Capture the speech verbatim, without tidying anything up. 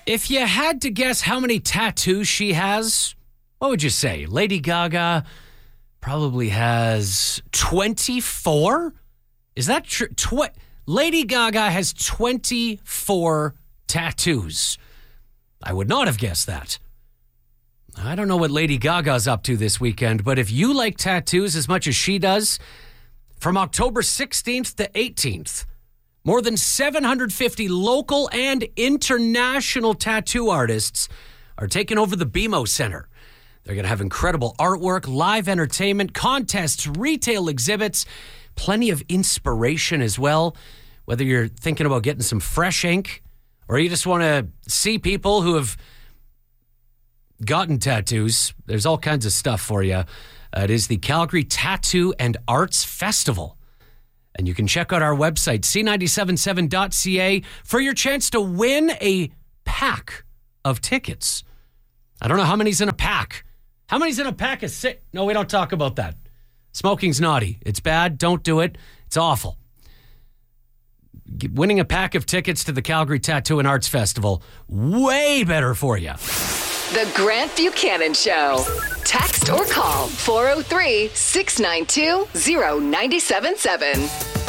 If you had to guess how many tattoos she has, what would you say? Lady Gaga probably has twenty-four? Is that true? Tw- Lady Gaga has twenty-four tattoos. I would not have guessed that. I don't know what Lady Gaga's up to this weekend, but if you like tattoos as much as she does, from October sixteenth to eighteenth, more than seven hundred fifty local and international tattoo artists are taking over the B M O Center. They're going to have incredible artwork, live entertainment, contests, retail exhibits, plenty of inspiration as well. Whether you're thinking about getting some fresh ink or you just want to see people who have gotten tattoos, there's all kinds of stuff for you. Uh, it is the Calgary Tattoo and Arts Festival. And you can check out our website, c nine seven seven dot c a, for your chance to win a pack of tickets. I don't know how many's in a pack. How many's in a pack of six? No, we don't talk about that. Smoking's naughty. It's bad. Don't do it. It's awful. Winning a pack of tickets to the Calgary Tattoo and Arts Festival, way better for you. The Grant Buchanan Show. Text or call four oh three, six nine two, oh nine seven seven.